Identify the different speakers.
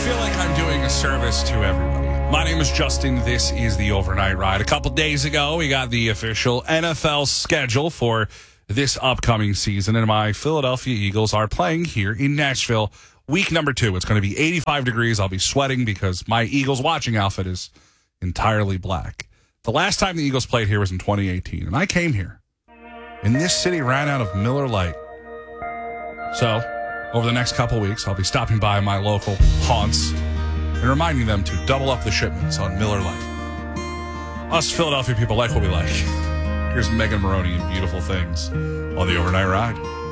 Speaker 1: feel like I'm doing a service to everybody. My name is Justin. This is the Overnight Ride. A couple days ago, we got the official NFL schedule for this upcoming season, and my Philadelphia Eagles are playing here in Nashville. Week number 2. It's going to be 85 degrees. I'll be sweating because my Eagles watching outfit is entirely black. The last time the Eagles played here was in 2018, and I came here, and this city ran out of Miller Lite. So, over the next couple weeks, I'll be stopping by my local haunts and reminding them to double up the shipments on Miller Lite. Us Philadelphia people like what we like. Here's Megan Maroney and Beautiful Things on the Overnight Ride.